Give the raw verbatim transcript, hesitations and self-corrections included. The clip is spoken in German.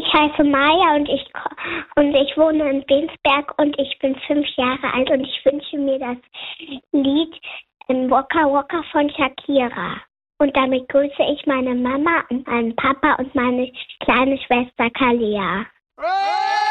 Ich heiße Maya und ich, und ich wohne in Bensberg und ich bin fünf Jahre alt und ich wünsche mir das Lied Waka Waka von Shakira. Und damit grüße ich meine Mama und meinen Papa und meine kleine Schwester Kalia.